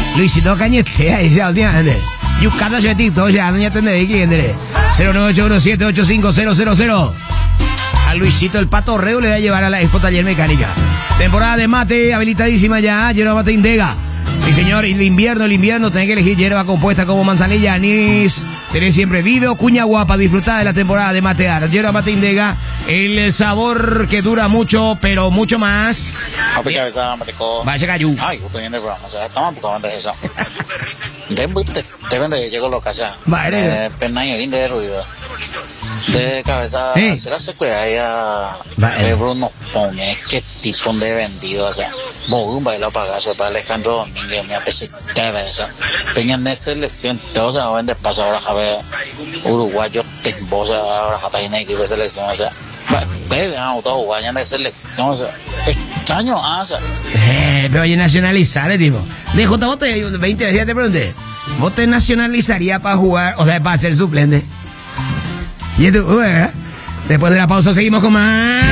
Luisito Cañete, esa últimamente. Yucata Chetito, ya no ya tendré cliente. 0981785000. A Luisito el Patorreo le va a llevar a la Expo Taller Mecánica. Temporada de mate habilitadísima ya, hierba mate Indega. Sí, señor, y el invierno, tenés que elegir hierba compuesta como manzanilla, anís. Tenés siempre vivo, cuña guapa, disfrutar de la temporada de matear. Hierba mate Indega, el sabor que dura mucho, pero mucho más. Vaya cayú. Ay, justo viene el programa, o sea, estamos buscando eso. Te vende, llegó loca ya. Vale. Penaño, bien de ruido. De cabeza, será secuela ya. Bruno pone qué tipo de vendido, o sea. Mogum baila pagazo para Alejandro Domínguez, me apetece eso. Peña de selección, todos se van de paso ahora, jabe. Uruguayo, tembosa, ahora jata y de selección, o sea. Bebe, todos guayan de selección, o sea. Extraño, o sea. Pero oye, nacionalizar, tipo. De JJ, 20 veces te pregunté. ¿Vos te nacionalizarías para jugar, o sea, para ser suplente? Y tú, ¿verdad? Después de la pausa seguimos con más.